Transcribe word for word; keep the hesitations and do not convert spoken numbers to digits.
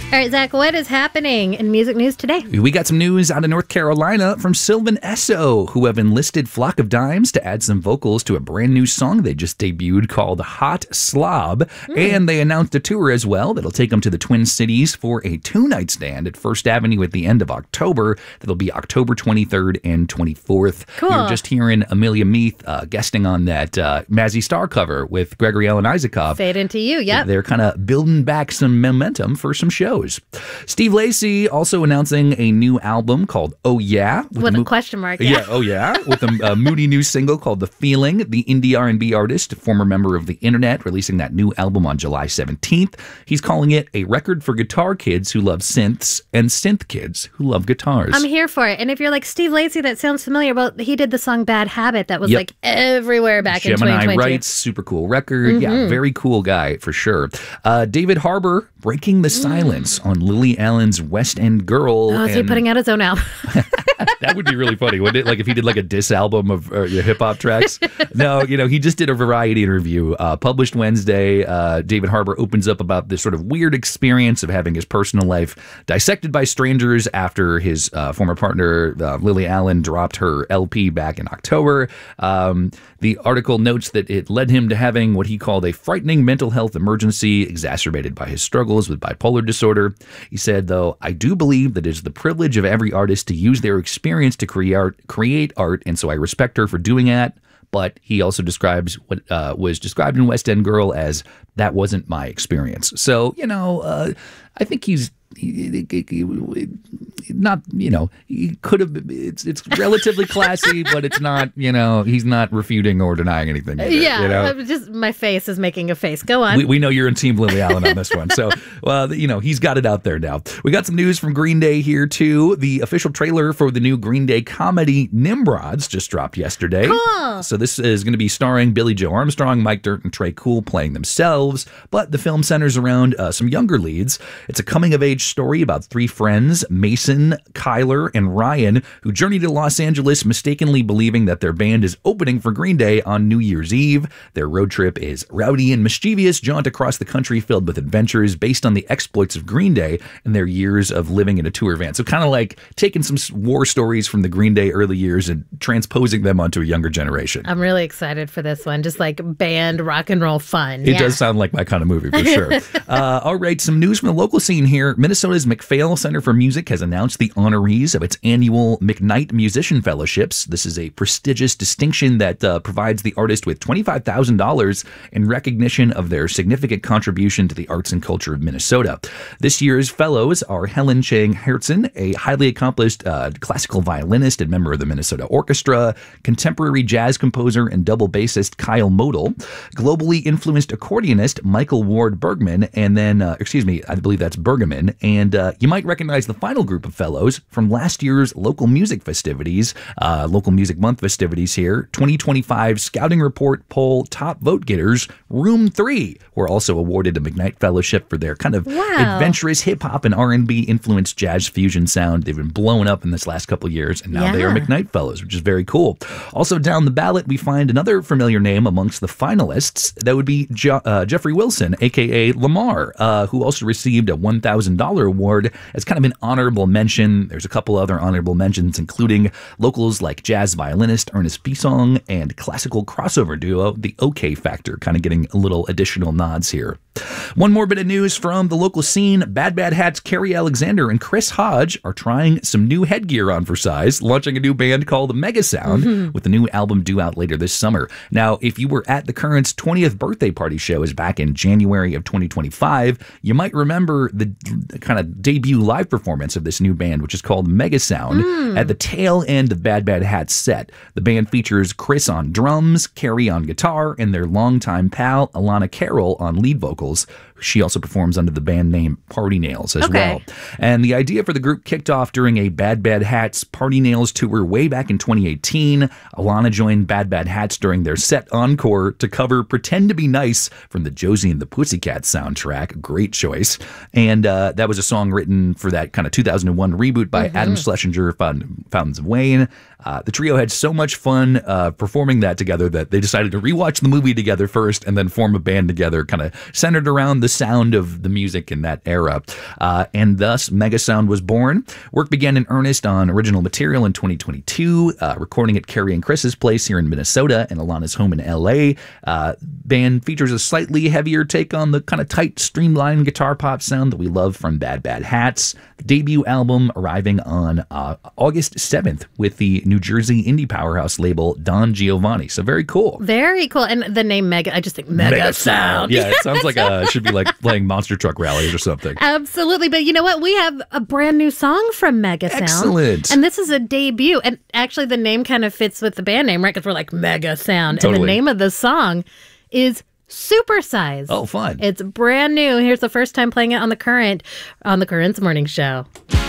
All right, Zach, what is happening in music news today? We got some news out of North Carolina from Sylvan Esso, who have enlisted Flock of Dimes to add some vocals to a brand new song they just debuted called Hot Slob. Mm. And they announced a tour as well that'll take them to the Twin Cities for a two-night stand at First Avenue at the end of October. That'll be October twenty-third and twenty-fourth. Cool. We were just hearing Amelia Meath uh, guesting on that uh, Mazzy Star cover with Gregory Alan Isakov. Fade Into You, yep. They're kind of building back some momentum for some shows. Steve Lacy also announcing a new album called Oh Yeah. With, with a mo- question mark. Yeah, yeah Oh Yeah. With a, a moody new single called The Feeling. The indie R and B artist, former member of the Internet, releasing that new album on July seventeenth. He's calling it a record for guitar kids who love synths and synth kids who love guitars. I'm here for it. And if you're like Steve Lacy, that sounds familiar. Well, he did the song Bad Habit that was yep. like everywhere back Gemini in twenty twenty. Writes, super cool record. Mm-hmm. Yeah, very cool guy for sure. Uh, David Harbour breaking the silence mm. on Lily Allen's West End Girl. Oh, is he putting out his own album? That would be really funny, wouldn't it? Like if he did like a diss album of uh, hip hop tracks. No, you know, he just did a Variety interview uh, published Wednesday. Uh, David Harbour opens up about this sort of weird experience of having his personal life dissected by strangers after his uh, former partner, uh, Lily Allen, dropped her L P back in October. Um, the article notes that it led him to having what he called a frightening mental health emergency exacerbated by his struggles with bipolar disorder. He said, though, I do believe that it is the privilege of every artist to use their experience to create art, create art, and so I respect her for doing that. But he also describes what uh, was described in West End Girl as that wasn't my experience. So, you know, uh, I think he's he, he, he, not, you know, he could have, it's it's relatively classy, but it's not, you know, he's not refuting or denying anything either, yeah, you know? Just my face is making a face. Go on. We, we know you're in Team Lily Allen on this one. So, well, you know, he's got it out there now. We got some news from Green Day here, too. The official trailer for the new Green Day comedy Nimrods just dropped yesterday. Cool. So this is going to be starring Billy Joe Armstrong, Mike Dirt, and Trey Cool playing themselves, but the film centers around uh, some younger leads. It's a coming-of-age story about three friends, Mason, Kyler, and Ryan, who journey to Los Angeles mistakenly believing that their band is opening for Green Day on New Year's Eve. Their road trip is rowdy and mischievous jaunt across the country filled with adventures based on the exploits of Green Day and their years of living in a tour van. So kind of like taking some war stories from the Green Day early years and transposing them onto a younger generation. I'm really excited for this one. Just like band rock and roll fun. It yeah. does sound like my kind of movie for sure. uh, all right, some news from the local scene here. Minnesota's MacPhail Center for Music has announced the honorees of its annual McKnight Musician Fellowships. This is a prestigious distinction that uh, provides the artist with twenty-five thousand dollars in recognition of their significant contribution to the arts and culture of Minnesota. This year's fellows are Helen Chang Hertzen, a highly accomplished uh, classical violinist and member of the Minnesota Orchestra, contemporary jazz composer and double bassist Kyle Model, globally influenced accordionist Michael Ward Bergman, and then, uh, excuse me, I believe that's Bergman, and uh, you might recognize the final group of fellows from last year's local music festivities, uh, local music month festivities here. twenty twenty-five Scouting Report poll top vote getters, Room three, were also awarded a McKnight Fellowship for their kind of wow. adventurous hip-hop and R and B influenced jazz fusion sound. They've been blown up in this last couple of years, and now yeah. they are McKnight Fellows, which is very cool. Also down the ballot, we find another familiar name amongst the finalists. That would be jo- uh, Jeffrey Wilson, a k a. Lamar, uh, who also received a one thousand dollars award as kind of an honorable mention. There's a couple other honorable mentions, including locals like jazz violinist Ernest Bisong and classical crossover duo The OK Factor, kind of getting a little additional nods here. One more bit of news from the local scene. Bad Bad Hat's Carrie Alexander and Chris Hodge are trying some new headgear on for size, launching a new band called Mega Sound mm-hmm. with a new album due out later this summer. Now, if you were at the Current's twentieth birthday party show is back in January of twenty twenty-five, you might remember the, the kind of debut live performance of this new band, which is called Mega Sound. Mm. At the tail end of Bad Bad Hat's set, the band features Chris on drums, Carrie on guitar, and their longtime pal, Alana Carroll, on lead vocals. She also performs under the band name Party Nails as okay. well. And the idea for the group kicked off during a Bad Bad Hats Party Nails tour way back in twenty eighteen. Alana joined Bad Bad Hats during their set encore to cover Pretend to Be Nice from the Josie and the Pussycats soundtrack. Great choice. And uh, that was a song written for that kind of two thousand one reboot by mm-hmm. Adam Schlesinger, Fountains of Wayne. Uh, the trio had so much fun uh, performing that together that they decided to rewatch the movie together first and then form a band together kind of centered around the sound of the music in that era. Uh, and thus, Mega Sound was born. Work began in earnest on original material in twenty twenty-two, uh, recording at Carrie and Chris's place here in Minnesota and Alana's home in L A. Uh, band features a slightly heavier take on the kind of tight, streamlined guitar pop sound that we love from Bad Bad Hats. The debut album arriving on uh, August seventh with the New Jersey indie powerhouse label Don Giovanni. So very cool. Very cool. And the name Mega, I just think Mega, Mega Sound. Yeah, it sounds like a, it should be like playing monster truck rallies or something. Absolutely. But you know what? We have a brand new song from Mega Sound. Excellent. And this is a debut. And actually the name kind of fits with the band name, right? Because we're like Mega Sound. Totally. And the name of the song is Supersize. Oh, fun. It's brand new. Here's the first time playing it on the Current, on the Current's morning show.